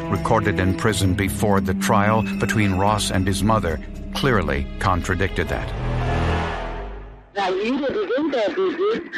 recorded in prison before the trial between Ross and his mother, clearly contradicted that. Now, you didn't do that, did you?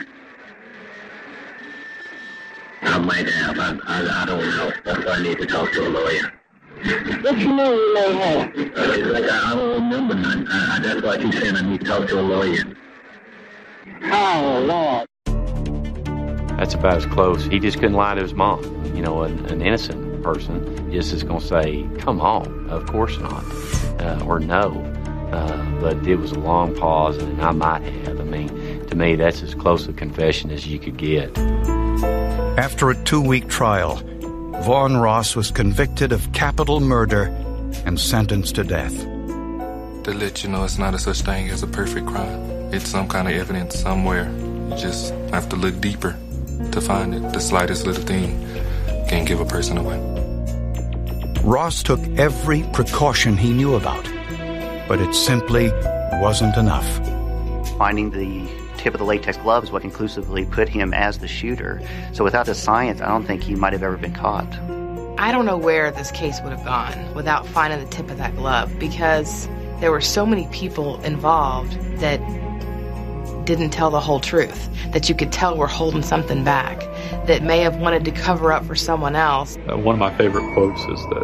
I might have. I don't know. That's why I need to talk to a lawyer. What you mean you may have? It's like I don't remember none. That's why I keep saying I need to talk to a lawyer. Oh, Lord. That's about as close. He just couldn't lie to his mom. You know, an innocent person just is going to say, come on, of course not, or no. But it was a long pause, and I might have. I mean, to me, that's as close a confession as you could get. After a 2-week trial, Vaughn Ross was convicted of capital murder and sentenced to death. To let you know it's not a such thing as a perfect crime. It's some kind of evidence somewhere. You just have to look deeper to find it. The slightest little thing can give a person away. Ross took every precaution he knew about, but it simply wasn't enough. Finding the tip of the latex glove is what conclusively put him as the shooter. So without the science, I don't think he might have ever been caught. I don't know where this case would have gone without finding the tip of that glove, because there were so many people involved that didn't tell the whole truth, that you could tell were holding something back, that may have wanted to cover up for someone else. One of my favorite quotes is that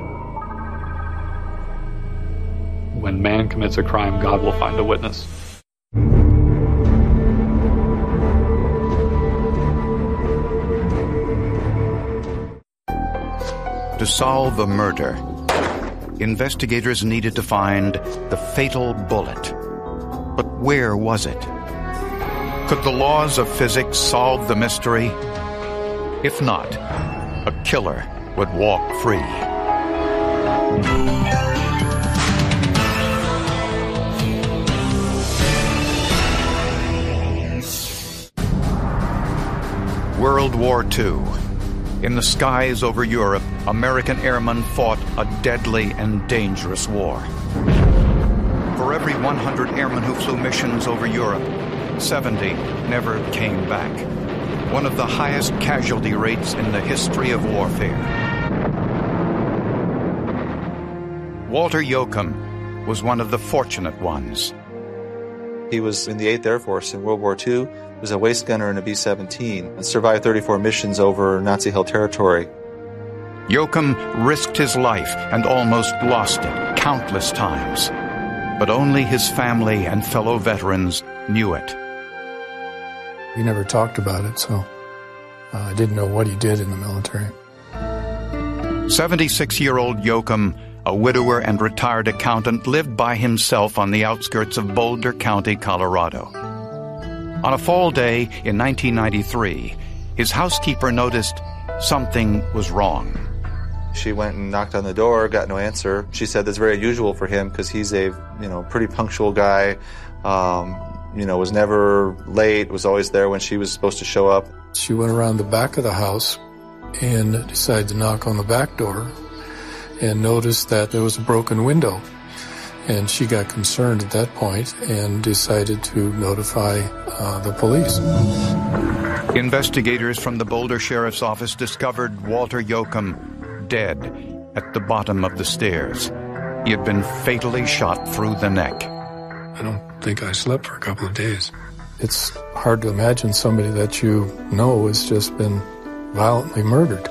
when man commits a crime, God will find a witness. To solve a murder, investigators needed to find the fatal bullet. But where was it? Could the laws of physics solve the mystery? If not, a killer would walk free. World War II. In the skies over Europe, American airmen fought a deadly and dangerous war. For every 100 airmen who flew missions over Europe, 70 never came back. One of the highest casualty rates in the history of warfare. Walter Yoakam was one of the fortunate ones. He was in the 8th Air Force in World War II. He was a waist gunner in a B-17 and survived 34 missions over Nazi-held territory. Yoakam risked his life and almost lost it countless times. But only his family and fellow veterans knew it. He never talked about it, so I didn't know what he did in the military. 76-year-old Yoakam, a widower and retired accountant, lived by himself on the outskirts of Boulder County, Colorado. On a fall day in 1993, his housekeeper noticed something was wrong. She went and knocked on the door, got no answer. She said that's very unusual for him because he's a pretty punctual guy. Was never late, was always there when she was supposed to show up. She went around the back of the house and decided to knock on the back door and noticed that there was a broken window. And she got concerned at that point and decided to notify the police. Investigators from the Boulder Sheriff's Office discovered Walter Yoakam dead at the bottom of the stairs. He had been fatally shot through the neck. I don't think I slept for a couple of days. It's hard to imagine somebody that you know has just been violently murdered.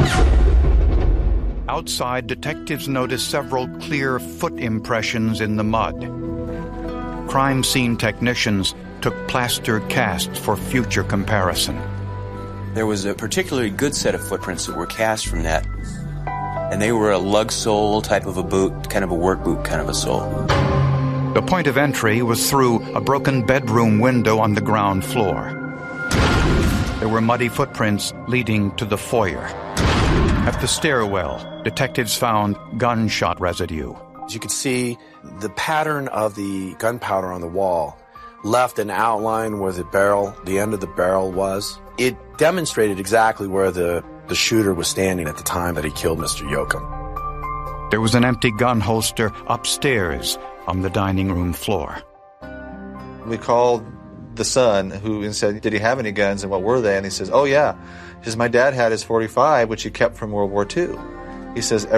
Outside, detectives noticed several clear foot impressions in the mud. Crime scene technicians took plaster casts for future comparison. There was a particularly good set of footprints that were cast from that, and they were a lug sole type of a boot, kind of a work boot kind of a sole. The point of entry was through a broken bedroom window on the ground floor. There were muddy footprints leading to the foyer. At the stairwell, detectives found gunshot residue. As you could see, the pattern of the gunpowder on the wall left an outline where the end of the barrel was. It demonstrated exactly where the shooter was standing at the time that he killed Mr. Yoakam. There was an empty gun holster upstairs on the dining room floor. We called the son and said, did he have any guns and what were they? And he says, oh yeah. He says, my dad had his .45, which he kept from World War II. He says,